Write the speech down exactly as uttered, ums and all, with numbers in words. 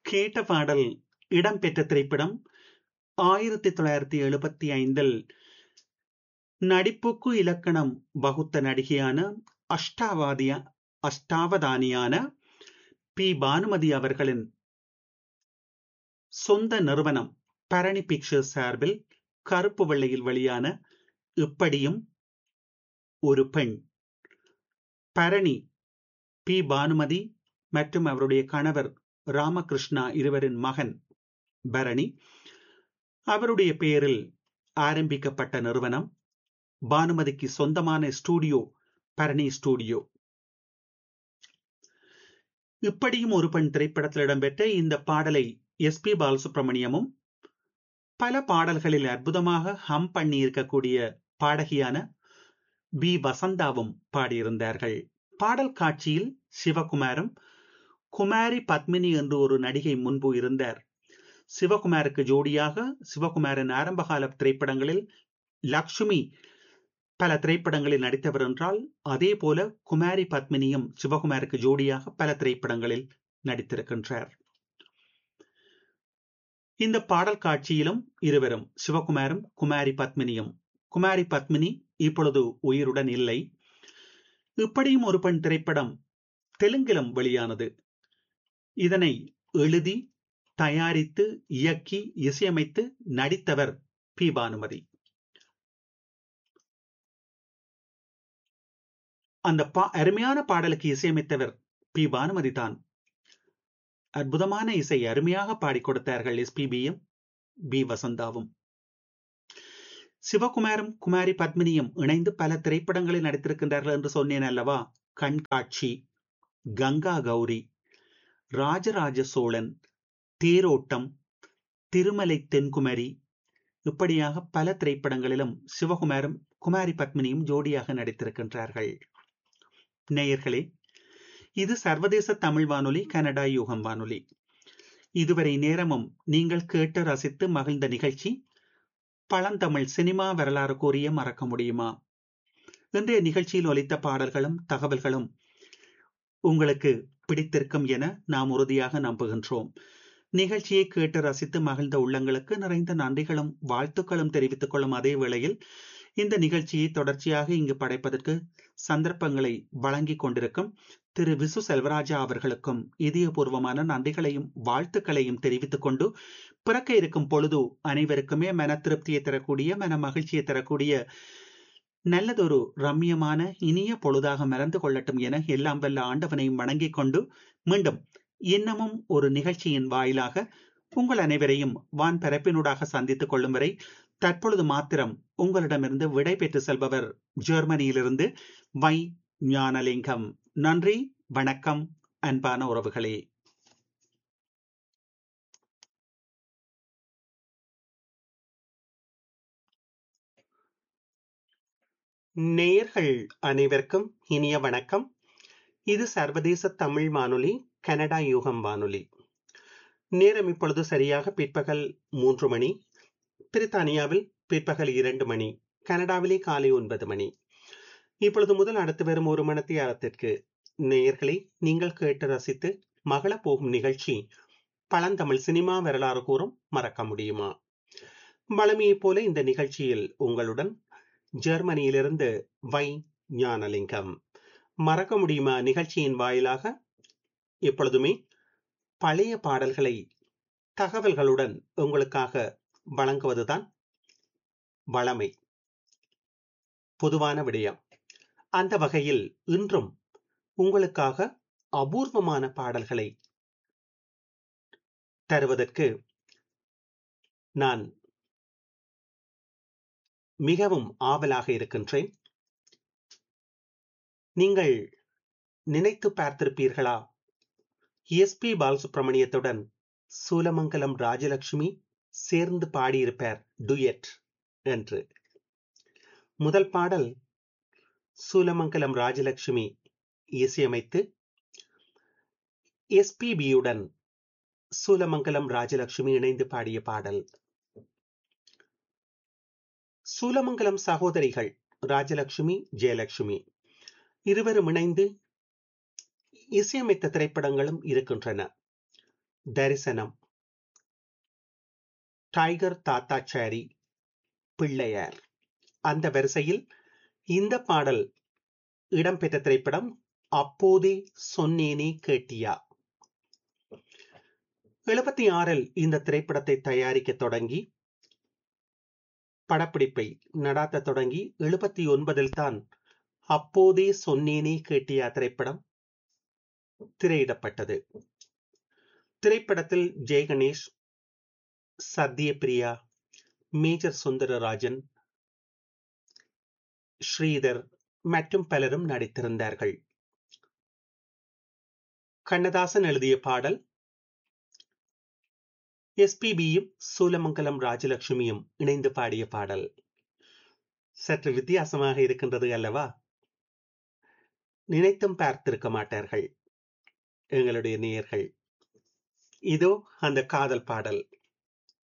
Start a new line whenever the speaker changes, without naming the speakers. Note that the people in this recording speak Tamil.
கேட்ட பாடல் இடம்பெற்ற திரைப்படம் ஆயிரத்தி தொள்ளாயிரத்தி எழுபத்தி ஐந்தில் நடிப்புக்கு இலக்கணம் வகுத்த நடிகையான அஷ்டாவாதிய அஷ்டாவதானியான பி பானுமதி அவர்களின் சொந்த நிறுவனம் பரணி பிக்சர்ஸ் சார்பில் கருப்பு வெள்ளையில் வெளியான இப்படியும் ஒரு பெண். பரணி பி பானுமதி மற்றும் அவருடைய கணவர் ராமகிருஷ்ணா இருவரின் மகன் பரணி. அவருடைய பெயரில் ஆரம்பிக்கப்பட்ட நிறுவனம். பானுமதிக்கு சொந்தமான ஸ்டூடியோ பரணி ஸ்டூடியோ. இப்படியும் ஒரு பெண் திரைப்படத்தில் இடம்பெற்ற இந்த பாடலை எஸ் பி பாலசுப்ரமணியமும் பல பாடல்களில் அற்புதமாக ஹம் பண்ணி இருக்கக்கூடிய பாடகியான பி வசந்தாவும் பாடியிருந்தார்கள். பாடல் காட்சியில் சிவகுமாரும் குமாரி பத்மினி என்று ஒரு நடிகை முன்பு இருந்தார். சிவகுமாருக்கு ஜோடியாக சிவகுமாரின் ஆரம்பகால திரைப்படங்களில் லக்ஷ்மி பல திரைப்படங்களில் நடித்தவர் என்றால், அதே போல குமாரி பத்மினியும் சிவகுமாருக்கு ஜோடியாக பல திரைப்படங்களில் நடித்திருக்கின்றார். இந்த பாடல் காட்சியிலும் இருவரும் சிவகுமாரும் குமாரி பத்மினியும். குமாரி பத்மினி இப்பொழுது உயிருடன் இல்லை. இப்படியும் ஒரு பெண் திரைப்படம் தெலுங்கிலும் வெளியானது. இதனை எழுதி தயாரித்து இயக்கி இசையமைத்து நடித்தவர் பி பானுமதி. அந்த அருமையான பாடலுக்கு இசையமைத்தவர் பி பானுமதி தான். அற்புதமான இசை அருமையாக பாடிக் கொடுத்தார்கள் எஸ்பிபியும் பி வசந்தாவும். சிவகுமாரும் குமாரி பத்மினியும் இணைந்து பல திரைப்படங்களில் நடித்திருக்கின்றார்கள் என்று சொன்னேன் அல்லவா. கண்காட்சி, கங்கா கௌரி, ராஜராஜ சோழன், தேரோட்டம், திருமலை தென்குமரி, இப்படியாக பல திரைப்படங்களிலும் சிவகுமாரும் குமாரி பத்மினியும் ஜோடியாக நடித்திருக்கின்றார்கள். நேயர்களே, இது சர்வதேச தமிழ் வானொலி, கனடா யூகம் வானொலி. இதுவரை நேரமும் நீங்கள் கேட்டு ரசித்து மகிழ்ந்த நிகழ்ச்சி பழந்தமிழ் சினிமா வரலாறு கூறிய மறக்க முடியுமா. இன்றைய நிகழ்ச்சியில் ஒலித்த பாடல்களும் தகவல்களும் உங்களுக்கு பிடித்திருக்கும் என நாம் உறுதியாக நம்புகின்றோம். நிகழ்ச்சியை கேட்டு ரசித்து மகிழ்ந்த உள்ளங்களுக்கு நிறைந்த நன்றிகளும் வாழ்த்துக்களும் தெரிவித்துக் கொள்ளும் அதே வேளையில், இந்த நிகழ்ச்சியை தொடர்ச்சியாக இங்கு படைப்பதற்கு சந்தர்ப்பங்களை வழங்கி கொண்டிருக்கும் திரு விசு செல்வராஜா அவர்களுக்கும் இதயபூர்வமான நன்றிகளையும் வாழ்த்துக்களையும் தெரிவித்துக் கொண்டு, பிறக்க இருக்கும் பொழுது அனைவருக்குமே மன திருப்தியை தரக்கூடிய, மன மகிழ்ச்சியை தரக்கூடிய நல்லதொரு ரம்யமான இனிய பொழுதாக மறந்து கொள்ளட்டும் என எல்லாம் வல்ல ஆண்டவனையும் வணங்கிக் கொண்டு, மீண்டும் இன்னமும் ஒரு நிகழ்ச்சியின் வாயிலாக உங்கள் அனைவரையும் வான் பரப்பினூடாக சந்தித்துக் கொள்ளும் வரை தற்பொழுது மாத்திரம் உங்களிடமிருந்து விடை பெற்று செல்பவர் ஜெர்மனியிலிருந்து வை ஞானலிங்கம். நன்றி, வணக்கம், அன்பான உறவுகளே. நேயர்கள் அனைவருக்கும் இனிய வணக்கம். இது சர்வதேச தமிழ் வானொலி, கனடா யூகம் வானொலி. நேரம் இப்பொழுது சரியாக பிற்பகல் மூன்று மணி. பிரித்தானியாவில் பிற்பகல் இரண்டு மணி, கனடாவிலே காலை ஒன்பது மணி. இப்பொழுது முதல் அடுத்து வரும் ஒரு மணித்தியாலத்திற்கு நேயர்களை நீங்கள் கேட்டு ரசித்து மகள போகும் நிகழ்ச்சி பழந்தமிழ் சினிமா வரலாறு கூறும் மறக்க முடியுமா. வளமையைப் போல இந்த நிகழ்ச்சியில் உங்களுடன் ஜெர்மனியிலிருந்து வை ஞானலிங்கம். மறக்க முடியுமா நிகழ்ச்சியின் வாயிலாக எப்பொழுதுமே பழைய பாடல்களை தகவல்களுடன் உங்களுக்காக வழங்குவதுதான் வளமை, பொதுவான விடயம். அந்த வகையில் இன்றும் உங்களுக்காக அபூர்வமான பாடல்களை தருவதற்கு நான் மிகவும் ஆவலாக இருக்கின்றேன். நீங்கள் நினைத்து பார்த்திருப்பீர்களா, எஸ் பி பாலசுப்ரமணியத்துடன் சூலமங்கலம் ராஜலட்சுமி சேர்ந்து பாடியிருப்பார் டுயட் என்று. முதல் பாடல் சூலமங்கலம் ராஜலட்சுமி இசையமைத்து எஸ்பிபியுடன் சூலமங்கலம் ராஜலட்சுமி இணைந்து பாடிய பாடல். சூலமங்கலம் சகோதரிகள் ராஜலட்சுமி, ஜெயலட்சுமி இருவரும் இணைந்து இசையமைத்த திரைப்படங்களும் இருக்கின்றன. தரிசனம், டைகர் தாத்தாச்சாரி, பிள்ளையார். அந்த வரிசையில் இந்த பாடல் இடம்பெற்ற திரைப்படம் அப்போதே சொன்னேனே கேட்டியா. எழுபத்தி ஆறில் இந்த திரைப்படத்தை தயாரிக்க தொடங்கி படப்பிடிப்பை நடாத்த தொடங்கி எழுபத்தி ஒன்பதில் தான் அப்போதே சொன்னேனே கேட்டியா திரைப்படம் திரையிடப்பட்டது. திரைப்படத்தில் ஜெயகணேஷ், சத்யபிரியா, மேஜர் சுந்தரராஜன், ஸ்ரீதர் மற்றும் பலரும் நடித்திருந்தார்கள். கண்ணதாசன் எழுதிய பாடல், எஸ்பிபியும் சூலமங்கலம் ராஜலட்சுமியும் இணைந்து பாடிய பாடல். சற்று வித்தியாசமாக இருக்கின்றது அல்லவா? நினைத்தும் பார்த்திருக்க மாட்டார்கள் எங்களுடைய நேயர்கள். இதோ அந்த காதல் பாடல்.